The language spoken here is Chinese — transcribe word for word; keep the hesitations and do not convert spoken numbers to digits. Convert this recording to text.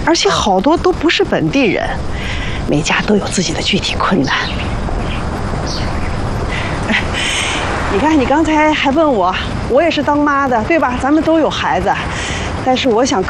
而且好多都不是本地人，每家都有自己的具体困难。哎，你看，你刚才还问我，我也是当妈的，对吧？咱们都有孩子，但是我想